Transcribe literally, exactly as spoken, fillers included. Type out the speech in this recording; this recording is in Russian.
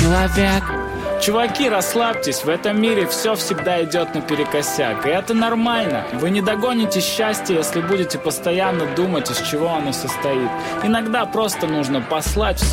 человек. Чуваки, расслабьтесь, в этом мире все всегда идет наперекосяк. И это нормально. Вы не догоните счастье, если будете постоянно думать, из чего оно состоит. Иногда просто нужно послать все